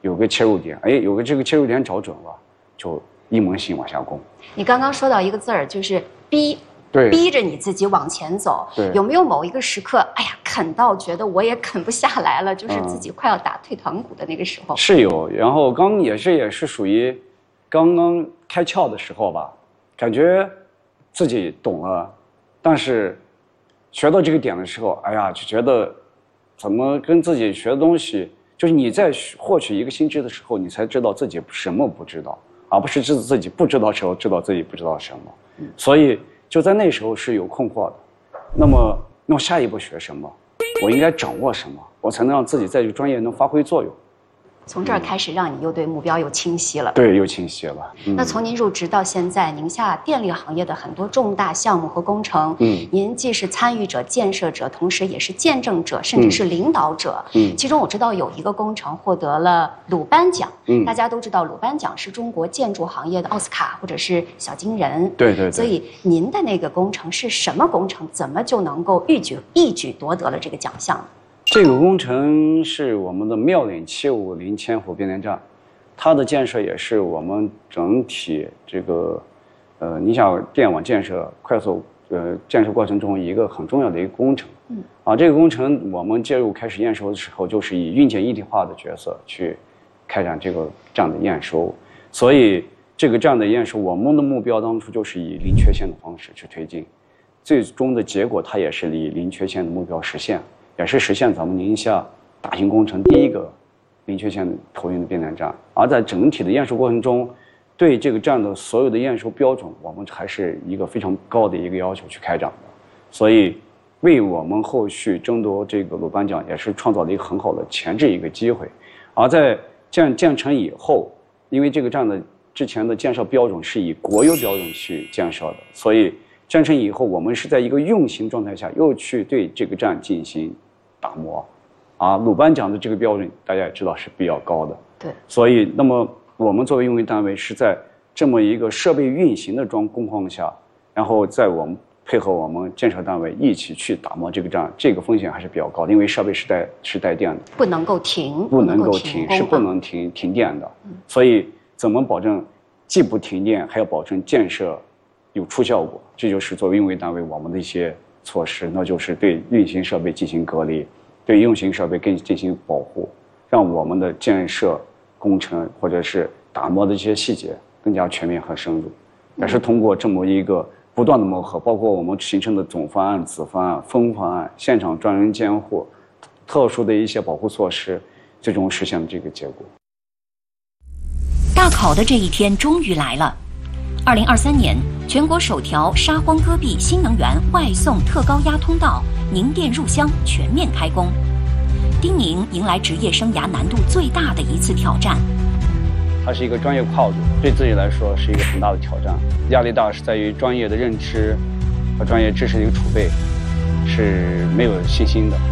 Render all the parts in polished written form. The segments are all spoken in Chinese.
有个切入点，哎，有个这个切入点找准了，就一门心往下攻。 你刚刚说到一个字儿，就是逼。 对， 逼着你自己往前走。 对， 有没有某一个时刻，哎呀，啃到觉得我也啃不下来了，就是自己快要打退堂鼓的那个时候？ 是有，然后刚也是属于刚刚开窍的时候吧，感觉自己懂了，但是学到这个点的时候，哎呀，就觉得怎么跟自己学的东西，就是你在获取一个新知的时候，你才知道自己什么不知道，而不是自己不知道时候知道自己不知道什么。所以就在那时候是有困惑的。那么下一步学什么？我应该掌握什么？我才能让自己在这个专业能发挥作用？ 从这儿开始，让你又对目标又清晰了。 对，又清晰了。 那从您入职到现在，宁夏电力行业的很多重大项目和工程，您既是参与者、建设者，同时也是见证者，甚至是领导者。其中我知道有一个工程获得了鲁班奖。大家都知道鲁班奖是中国建筑行业的奥斯卡或者是小金人。对。所以您的那个工程是什么工程？怎么就能够一举夺得了这个奖项呢？ 这个工程是我们的妙岭750千伏变电站，它的建设也是我们整体这个宁夏电网建设快速建设过程中一个很重要的一个工程。这个工程我们介入开始验收的时候，就是以运检一体化的角色去开展这个站的验收，所以这个站的验收，我们的目标当初就是以零缺陷的方式去推进，最终的结果它也是以零缺陷的目标实现。也是实现咱们宁夏大型工程第一个零缺陷投运的变电站。而在整体的验收过程中，对这个站的所有的验收标准，我们还是一个非常高的一个要求去开展的，所以为我们后续争夺这个鲁班奖也是创造了一个很好的前置一个机会。而在建成以后，因为这个站的之前的建设标准是以国有标准去建设的，所以建成以后，我们是在一个运行状态下又去对这个站进行打磨。鲁班奖的这个标准大家也知道是比较高的。对。所以那么我们作为运维单位是在这么一个设备运行的工况下，然后在我们配合我们建设单位一起去打磨这个站，这个风险还是比较高的，因为设备是带电的， 不能够停， 不能够停，是不能停电的。所以怎么保证既不停电，还要保证建设有出效果？这就是作为运维单位我们的一些措施，那就是对运行设备进行隔离，对运行设备进行保护，让我们的建设工程或者是打磨的一些细节更加全面和深入。也是通过这么一个不断的磨合，包括我们形成的总方案、子方案、分方案、现场专人监护、特殊的一些保护措施，最终实现了这个结果。 大考的这一天终于来了。2023年，全国首条沙荒戈壁新能源外送特高压通道宁电入湘全面开工。丁宁迎来职业生涯难度最大的一次挑战。 它是一个专业跨度，对自己来说是一个很大的挑战。压力大是在于专业的认知和专业知识的一个储备是没有信心的。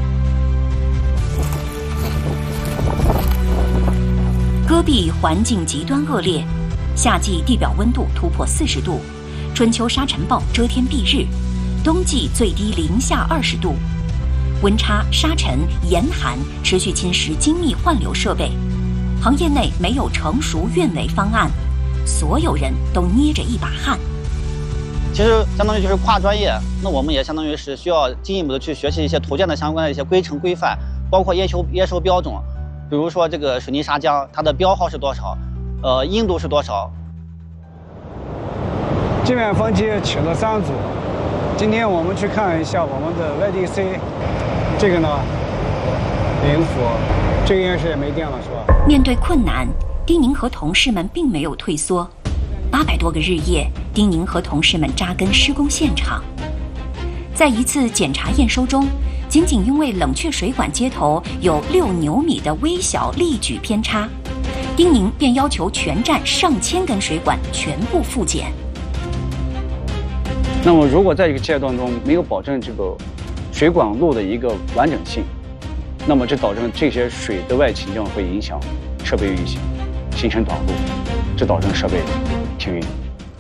戈壁环境极端恶劣，夏季地表温度突破40度，春秋沙尘暴遮天蔽日，冬季最低零下20度，温差、沙尘、严寒持续侵蚀精密换流设备。行业内没有成熟运维方案，所有人都捏着一把汗。 其实相当于就是跨专业，那我们也相当于是需要进一步的去学习一些土建的相关的一些规程规范，包括验收标准。比如说这个水泥砂浆，它的标号是多少，硬度是多少。 地面风机取了3组，今天我们去看一下我们的 YDC， 这个呢0伏，这个应该是也没电了是吧？ 面对困难，丁宁和同事们并没有退缩。800多个日夜，丁宁和同事们扎根施工现场。在一次检查验收中，仅仅因为冷却水管接头有6牛米的微小力矩偏差，丁宁便要求全站上千根水管全部复检。 那么如果在这个阶段中没有保证这个水管路的一个完整性，那么这导致这些水的外倾将会影响设备运行，形成短路，这导致设备停运。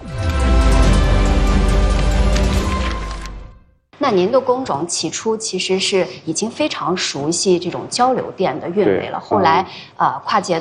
那您的工种起初其实是已经非常熟悉这种交流电的运维了，后来跨界